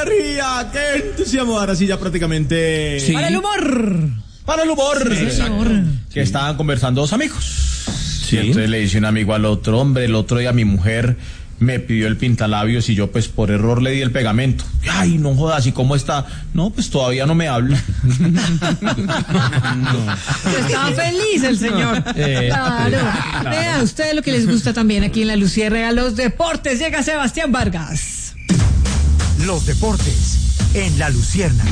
energía, qué entusiasmo. Ahora sí, ya prácticamente. Sí. Para el humor. Para el humor. Sí, señor. Que estaban conversando dos amigos. Sí. Y entonces le dice un amigo al otro: hombre, el otro día mi mujer me pidió el pintalabios y yo pues por error le di el pegamento. Ay, no jodas, ¿y cómo está? No, pues todavía no me habla. Estaba feliz el señor. Claro. Vea, a ustedes lo que les gusta también aquí en La Luciérnaga, los deportes. Llega Sebastián Vargas. Los deportes en La Luciérnaga.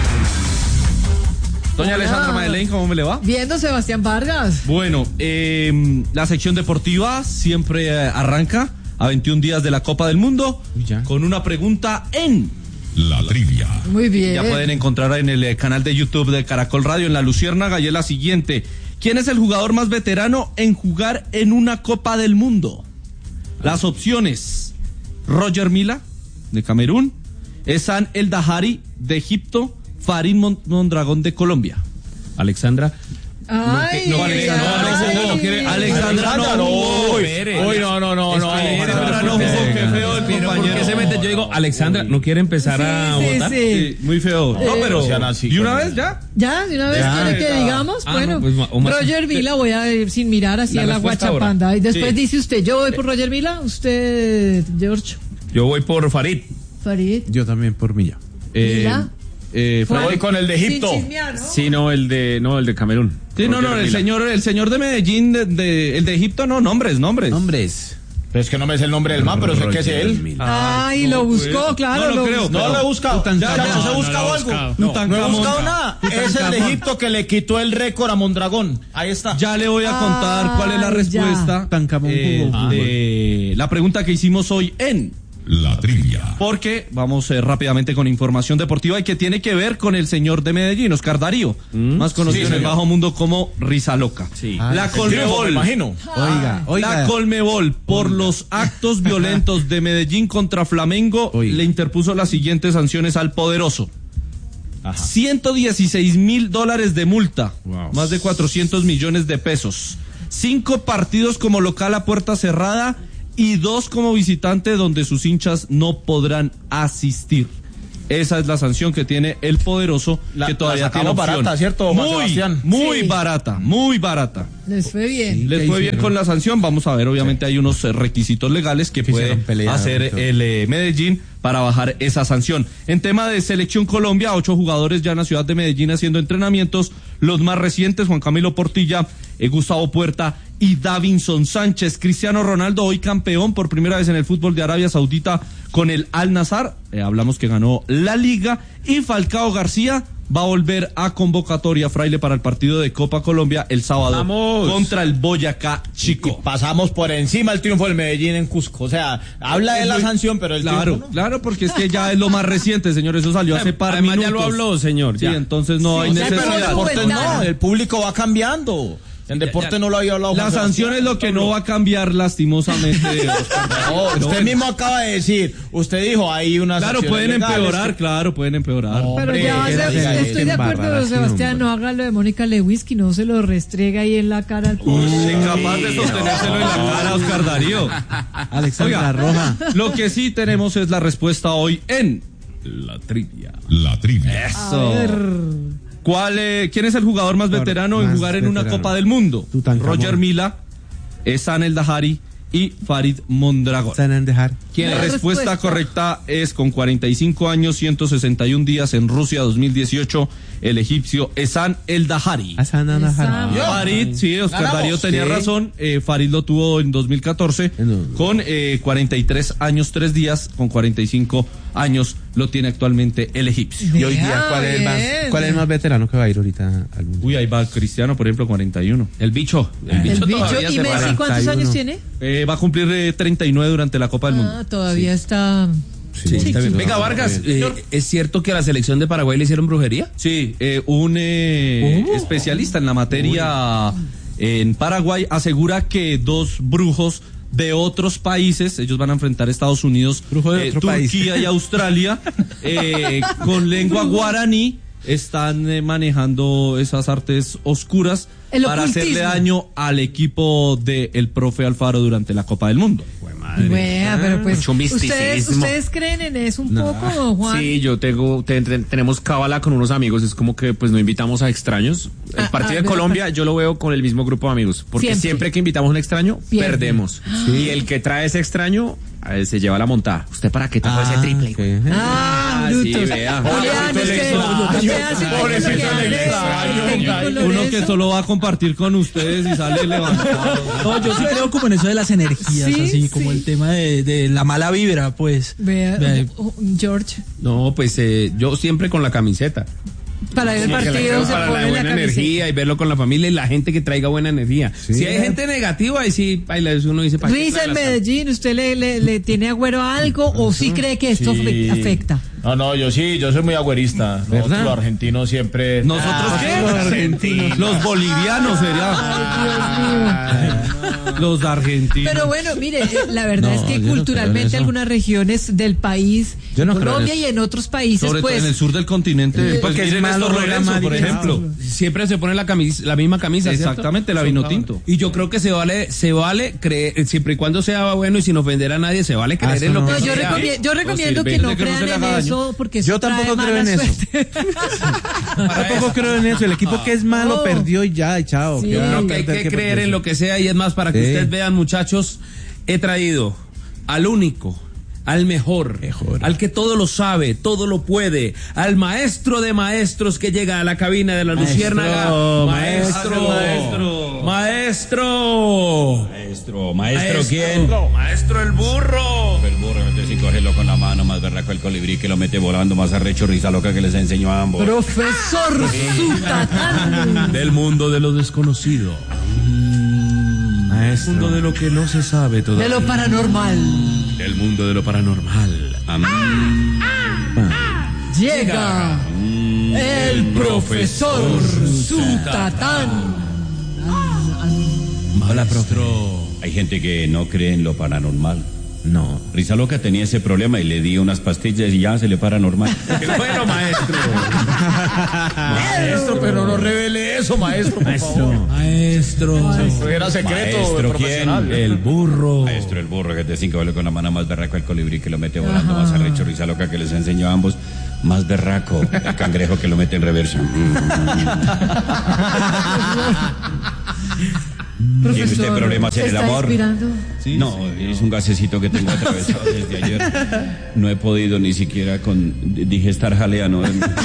Doña Alessandra Madeleine, ¿cómo me le va? Viendo Sebastián Vargas. Bueno, la sección deportiva siempre arranca a 21 días de la Copa del Mundo con una pregunta en La trivia. Muy bien. Ya pueden encontrar en el canal de YouTube de Caracol Radio en La Luciérnaga, y es la siguiente: ¿quién es el jugador más veterano en jugar en una Copa del Mundo? Las opciones: Roger Mila, de Camerún; Ehsan El Dahari, de Egipto; Farid Mondragón, de Colombia. Alexandra. Ay, Alexandra no quiere. Alexandra no jugó. Uy, no. Alexandra no jugó, qué feo el Pero ¿por qué compañero. se mete? Yo digo, Alexandra, ¿no quiere empezar a votar? Sí, muy feo. No, pero sean así, ¿y una con vez él. ya? Ya, de una vez quiere que digamos. Bueno, no, pues, o más- Roger Mila, voy a ir sin mirar así La a la respuesta guachapanda. Y después Sí. dice usted, yo voy por Roger Mila, usted, George, Yo voy por Farid. Farid, Yo también por Milla. Mila. Voy con el de Egipto. Sin chismear, ¿no? Sí, no, el de Camerún. Sí, no, Roger Mila. el señor de Medellín, el de Egipto, no, nombres. Hombres. Pero es que no me sé el nombre del man, pero sé que es él. Ay, lo buscó, claro. No lo creo. No lo he buscado. Muchachos, he buscado algo. No he buscado nada. Es el de Egipto que le quitó el récord a Mondragón. Ahí está. Ya le voy a contar cuál es la Ay, respuesta Tutankamón jugó de la pregunta que hicimos hoy en La trivia. Porque vamos rápidamente con información deportiva y que tiene que ver con el señor de Medellín, Oscar Darío, más conocido Sí, en el señor. bajo mundo como Risa Loca. Sí. La El triunfo, me Colmebol, imagino. Oiga. la Colmebol, por los actos violentos de Medellín contra Flamengo, Oiga. le interpuso las siguientes sanciones al poderoso: $116,000 de multa, Wow. más de 400 millones de pesos, 5 partidos como local a puerta cerrada y 2 como visitante, donde sus hinchas no podrán asistir. Esa es la sanción que tiene el poderoso, que todavía la tiene sacamos opción. barata, ¿cierto, Juan Sebastián? Muy Sí. barata, muy barata. Les fue bien. Les fue bien con la sanción. Vamos a ver, obviamente hay unos requisitos legales que puede hicieron pelea, hacer todo. el Medellín para bajar esa sanción. En tema de selección Colombia, 8 jugadores ya en la ciudad de Medellín haciendo entrenamientos. Los más recientes: Juan Camilo Portilla, Gustavo Puerta y Davinson Sánchez. Cristiano Ronaldo, hoy campeón por primera vez en el fútbol de Arabia Saudita con el Al Nassr. Hablamos que ganó la liga. Y Falcao García va a volver a convocatoria, Fraile, para el partido de Copa Colombia el sábado ¡Vamos! contra el Boyacá Y Chico. pasamos por encima el triunfo del Medellín en Cusco. O sea, habla de la sanción, pero el Claro, triunfo no. claro, porque es que ya es lo más reciente, señor. Eso salió hace par Además, minutos. ya lo habló, señor. Sí, ya. entonces no hay Sí, Pero el necesidad. deporte Cuenta. no, el público va cambiando. En deporte no lo había hablado. La Juan sanción es Sebastián. lo que no va a cambiar lastimosamente, Oscar. No, usted mismo acaba de decir, usted dijo ahí unas Claro, sanciones pueden legales empeorar, que- claro, pueden empeorar. No. Pero Hombre, ya va a que ser, diga estoy de acuerdo, embarraración, Sebastián, no haga lo de Mónica Lewinsky, no se lo restrega ahí en la cara al público. Incapaz de sostenérselo en la cara, Oscar Darío. Alexandra Oiga, Roja. Lo que sí tenemos es la respuesta hoy en La trivia. La trivia. A eso. ver. ¿Quién es el jugador más veterano en más jugar en una veterano. Copa del Mundo? Tutankamón. Roger Mila, Ehsan El Dahari y Farid Mondragón. Sanan dejar. La La respuesta respuesta. correcta es: con 45 años, 161 días en Rusia 2018, el egipcio Ehsan El Dahari. Sanan dejar. Yo. Farid, sí, Oscar Ganamos. Darío tenía Sí. razón. Farid lo tuvo en 2014 con 43 años, 3 días. Con 45 años lo tiene actualmente el egipcio. Y hoy día, ¿cuál es Bien. el más veterano que va a ir ahorita al mundo? Uy, ahí va Cristiano, por ejemplo, 41. El bicho. El bicho, todavía ¿y se Messi para. cuántos 41. años tiene? Va a cumplir 39 durante la Copa del Mundo. Ah, todavía está... Sí, está bien. Venga, Vargas, ¿es cierto que a la selección de Paraguay le hicieron brujería? Sí, un especialista en la materia en Paraguay asegura que 2 brujos de otros países, ellos van a enfrentar a Estados Unidos, Brujo de otro Turquía país. y Australia, con lengua guaraní, están manejando esas artes oscuras El para ocultismo. hacerle daño al equipo del profe Alfaro durante la Copa del Mundo. Vea, pero pues Mucho misticismo. ustedes creen en eso un poco, don Juan. Sí, yo tenemos cábala con unos amigos, es como que pues no invitamos a extraños. El partido de Colombia yo lo veo con el mismo grupo de amigos, porque siempre que invitamos a un extraño, Pierde. perdemos. Y el que trae ese extraño se lleva la montada. ¿Usted para qué trajo ese triple? Brutos. sí, vea. Julián, es que usted hace Pobrecito lo que el hace extraño, el técnico Uno Lorenzo. que solo va a compartir con ustedes y sale levantado. No, yo sí creo como en eso de las energías, Sí, así como sí. el tema de la mala vibra, pues. Vea, George, No, pues yo siempre con la camiseta. para ir al partido se para la pone la buena camiseta. energía y verlo con la familia y la gente que traiga buena energía. Si hay gente negativa, ahí sí, uno dice... ¿para qué Risa en trae la Medellín, ¿usted le tiene agüero a algo o sí cree que esto Sí. afecta? No, yo soy muy agüerista. Nosotros los argentinos siempre... ¿Nosotros qué? Los argentinos. Los bolivianos sería. Los argentinos. Pero bueno, mire, la verdad No, es que yo no creo en culturalmente eso. algunas regiones del país, Yo no creo en Colombia eso. y en otros países, Sobre todo pues en el sur del continente. Pues porque es miren malo Néstor ver a Lorenzo, por Marica. ejemplo. Siempre se pone la misma camisa, ¿cierto? Exactamente, la vino tinto. Y yo creo que se vale creer, siempre y cuando sea bueno y sin ofender a nadie, se vale creer eso en lo no. que No, yo, sea. yo recomiendo sirve que no de que no se crean le en haga daño. eso porque eso Yo tampoco trae creo en mala eso. suerte. Tampoco creo en eso. El equipo que es malo No. perdió y ya, y chao. Sí. ¿Qué va a Creo que hay perder? que ¿Qué creer perder? en lo que sea y es más, para que Sí. ustedes vean, muchachos, he traído al único, al mejor, al que todo lo sabe, todo lo puede, al maestro de maestros que llega a la cabina de la Luciérnaga. Maestro, ¿quién? Maestro el burro. El burro mete sin cogerlo con la mano, más berraco el colibrí que lo mete volando, más arrecho risa loca que les enseñó a ambos. Profesor Zutatán. Del mundo de lo desconocido. Maestro. Mundo de lo que no se sabe De todavía. lo paranormal. Del mundo de lo paranormal. Llega el profesor Zutatán. Hola, profe. Hay gente que no cree en lo paranormal. No. Risa loca tenía ese problema y le di unas pastillas y ya se le paranormal. ¡Qué bueno, maestro! Maestro, pero no revele eso, maestro, por favor. Maestro. Era secreto Maestro, profesional. ¿quién? El burro. Maestro, el burro que te cinco con la mano, más berraco el colibrí que lo mete volando, más arrecho risa loca que les enseñó a ambos. Más berraco el cangrejo que lo mete en reverso. ¿Tiene usted problemas en ¿se el está amor? inspirando? No, es un gasecito que tengo atravesado desde ayer. No he podido ni siquiera dije estar jaleano.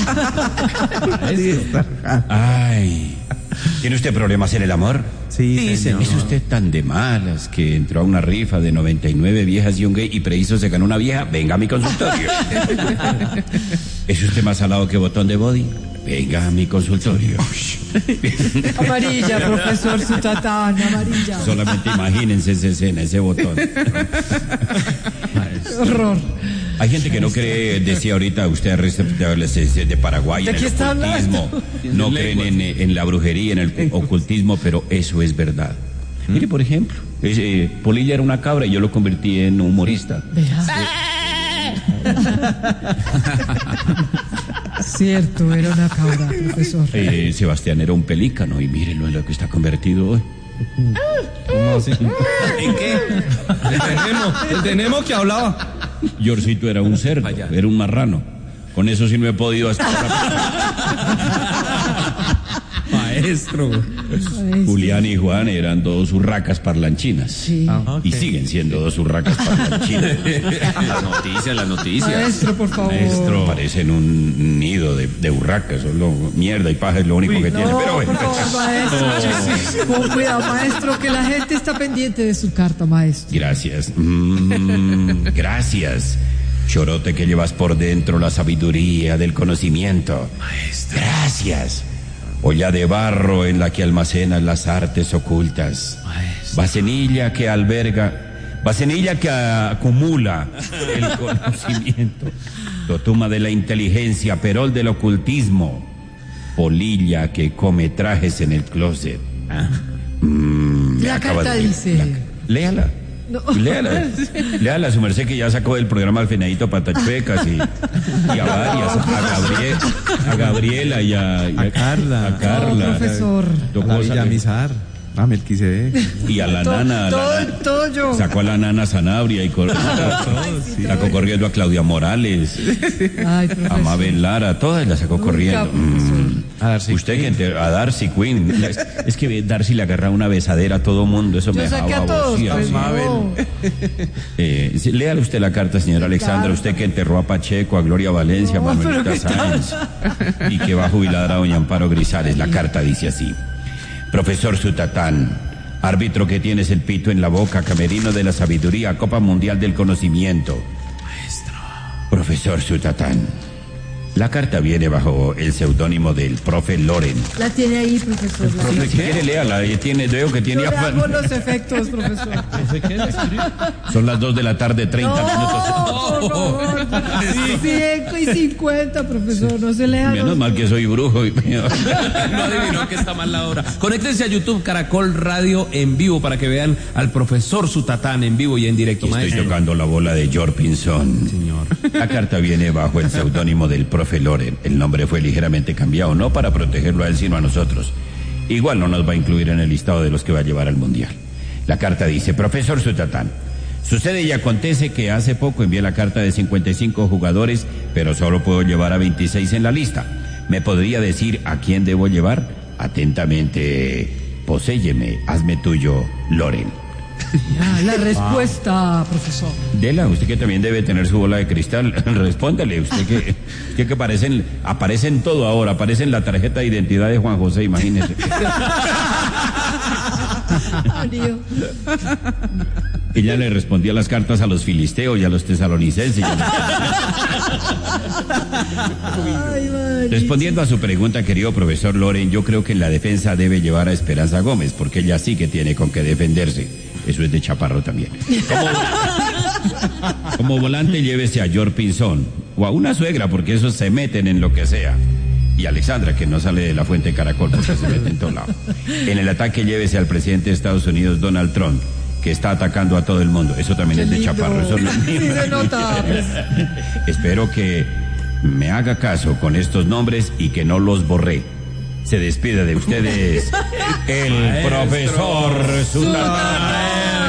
Ay. ¿Tiene usted problemas en el amor? Sí, señor. ¿Es usted tan de malas que entró a una rifa de 99 viejas y un gay y preciso se ganó una vieja? Venga a mi consultorio. ¿Es usted más salado que botón de body? Venga a mi consultorio. Amarilla, profesor Zutatán, amarilla. Solamente imagínense esa escena, ese botón. Horror. Hay gente que no cree, decía ahorita usted de Paraguay, ¿De en qué el está ocultismo. No creen en la brujería, en el ocultismo, pero eso es verdad. Mire, por ejemplo, Polilla era una cabra y yo lo convertí en humorista. Cierto, era una cabra, profesor. Sebastián era un pelícano y mírenlo en lo que está convertido hoy. ¿Cómo así? ¿En qué? El tenemos que hablaba. Yorcito era un cerdo, era un marrano. Con eso sí no he podido hasta Maestro. Julián y Juan eran dos urracas parlanchinas. Sí. Y siguen siendo dos urracas parlanchinas. Las noticias. Maestro, por favor. Maestro, parecen un nido de urracas. Solo mierda y paja es lo único que tienen. No, Pero bueno. por favor, maestro. Con cuidado, maestro, que la gente está pendiente de su carta, maestro. Gracias. Gracias. Chorote que llevas por dentro la sabiduría del conocimiento. Maestro. Gracias. Olla de barro en la que almacenas las artes ocultas. Vasenilla que acumula el conocimiento. Totuma de la inteligencia, perol del ocultismo. Polilla que come trajes en el closet. La carta dice... Léala. Léala, su merced, que ya sacó del programa al Fenadito Patachuecas y a varias, a Gabriela y a Carla. A Carla. No, profesor. A Villamizar. A Melquisedec. Y a la nana. Todo yo. Sacó a la nana Sanabria y sacó corriendo a Claudia Morales, Ay, profesor. a Mabel Lara, todas las sacó corriendo. A Darcy Usted que a Darcy Quinn. Es que Darcy le agarra una besadera a todo mundo, eso me Yo saqué dejaba a todos, baboseado. pues, no. Léale usted la carta, señora Alexandra, Claro. usted que enterró a Pacheco, a Gloria Valencia, a No, Manuelita pero ¿qué tal? Sáenz y que va a jubilar a doña Amparo Grisales. La carta dice así: Profesor Sutatán, árbitro que tienes el pito en la boca, camerino de la sabiduría, Copa Mundial del Conocimiento. Maestro. Profesor Sutatán, la carta viene bajo el seudónimo del profe Loren. La tiene ahí, profesor. Si quiere, léala, veo que tiene Yo le afán. hago los efectos, profesor. Son las 2 de la tarde, 30 minutos. Por favor. 5:50, profesor. No se le haga. Menos mal que soy brujo. No adivinó que está mal la hora. Conéctense a YouTube Caracol Radio en vivo para que vean al profesor Sutatán en vivo y en directo. Estoy Maestro. tocando la bola de George Pinzón. Señor. La carta viene bajo el seudónimo del profe Loren. El nombre fue ligeramente cambiado, no para protegerlo a él, sino a nosotros. Igual no nos va a incluir en el listado de los que va a llevar al Mundial. La carta dice: Profesor Sutatán, sucede y acontece que hace poco envié la carta de 55 jugadores, pero solo puedo llevar a 26 en la lista. ¿Me podría decir a quién debo llevar? Atentamente, poséyeme, hazme tuyo, Loren. Ya, la respuesta, profesor. Dela, usted que también debe tener su bola de cristal, respóndale, usted que aparecen todo ahora, aparece en la tarjeta de identidad de Juan José, imagínese. Mario. Ella le respondía las cartas a los filisteos y a los tesalonicenses. Ay, Mario. Respondiendo a su pregunta, querido profesor Loren, yo creo que en la defensa debe llevar a Esperanza Gómez, porque ella sí que tiene con qué defenderse. Eso es de Chaparro también. Como volante, llévese a George Pinzón o a una suegra, porque esos se meten en lo que sea. Y Alexandra, que no sale de la fuente Caracol, porque se mete en todo lado. En el ataque, llévese al presidente de Estados Unidos, Donald Trump, que está atacando a todo el mundo. Eso también Qué es de lindo. Chaparro. Eso no es mío. Sí se nota, pues. Espero que me haga caso con estos nombres y que no los borré. Se despide de ustedes el profesor Sutatán.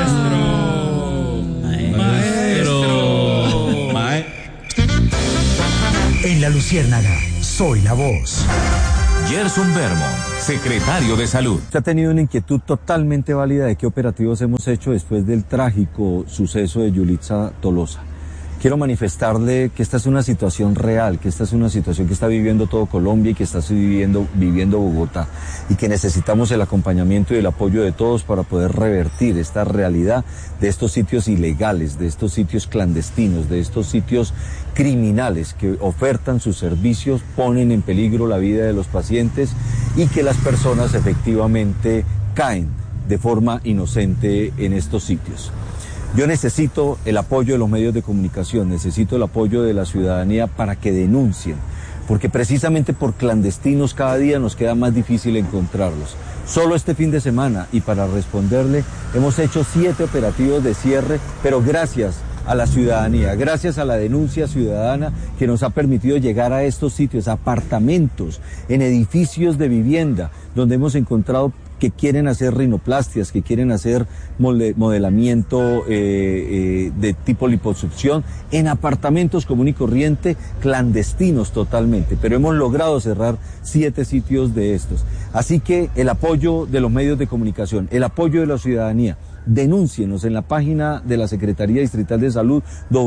En La Luciérnaga, soy la voz. Gerson Vermont, secretario de Salud. Usted ha tenido una inquietud totalmente válida de qué operativos hemos hecho después del trágico suceso de Yulitza Tolosa. Quiero manifestarle que esta es una situación real, que esta es una situación que está viviendo todo Colombia y que está viviendo Bogotá, y que necesitamos el acompañamiento y el apoyo de todos para poder revertir esta realidad de estos sitios ilegales, de estos sitios clandestinos, de estos sitios criminales que ofertan sus servicios, ponen en peligro la vida de los pacientes y que las personas efectivamente caen de forma inocente en estos sitios. Yo necesito el apoyo de los medios de comunicación, necesito el apoyo de la ciudadanía para que denuncien, porque precisamente por clandestinos cada día nos queda más difícil encontrarlos. Solo este fin de semana, y para responderle, hemos hecho 7 operativos de cierre, pero gracias a la ciudadanía, gracias a la denuncia ciudadana que nos ha permitido llegar a estos sitios, apartamentos, en edificios de vivienda, donde hemos encontrado que quieren hacer rinoplastias, que quieren hacer modelamiento de tipo liposucción en apartamentos común y corriente, clandestinos totalmente, pero hemos logrado cerrar 7 sitios de estos. Así que el apoyo de los medios de comunicación, el apoyo de la ciudadanía, denúncienos en la página de la Secretaría Distrital de Salud,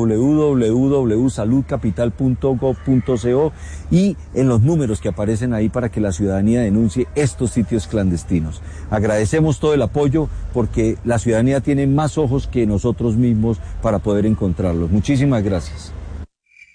www.saludcapital.gov.co, y en los números que aparecen ahí para que la ciudadanía denuncie estos sitios clandestinos. Agradecemos todo el apoyo porque la ciudadanía tiene más ojos que nosotros mismos para poder encontrarlos. Muchísimas gracias.